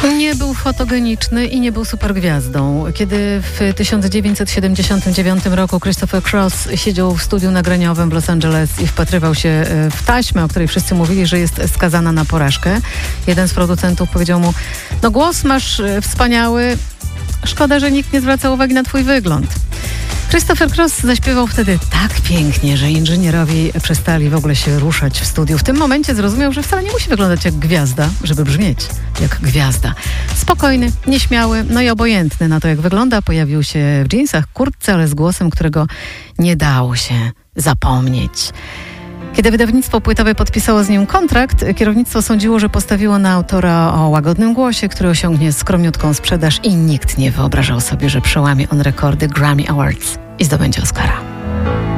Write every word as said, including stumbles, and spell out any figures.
Nie był fotogeniczny i nie był supergwiazdą. Kiedy w tysiąc dziewięćset siedemdziesiątym dziewiątym roku Christopher Cross siedział w studiu nagraniowym w Los Angeles i wpatrywał się w taśmę, o której wszyscy mówili, że jest skazana na porażkę, jeden z producentów powiedział mu: no głos masz wspaniały, szkoda, że nikt nie zwraca uwagi na twój wygląd. Christopher Cross zaśpiewał wtedy tak pięknie, że inżynierowie przestali w ogóle się ruszać w studiu. W tym momencie zrozumiał, że wcale nie musi wyglądać jak gwiazda, żeby brzmieć jak gwiazda. Spokojny, nieśmiały, no i obojętny na to, jak wygląda. Pojawił się w dżinsach, kurtce, ale z głosem, którego nie dało się zapomnieć. Kiedy wydawnictwo płytowe podpisało z nim kontrakt, kierownictwo sądziło, że postawiło na autora o łagodnym głosie, który osiągnie skromniutką sprzedaż, i nikt nie wyobrażał sobie, że przełamie on rekordy Grammy Awards i zdobędzie Oscara.